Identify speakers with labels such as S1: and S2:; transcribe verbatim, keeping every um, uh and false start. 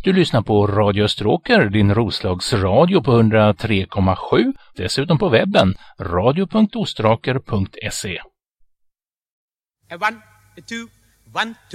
S1: Du lyssnar på Radio Österåker, din Roslagsradio på hundra tre komma sju. Dessutom på webben radio punkt ostraker punkt se.
S2: One, two, one, two.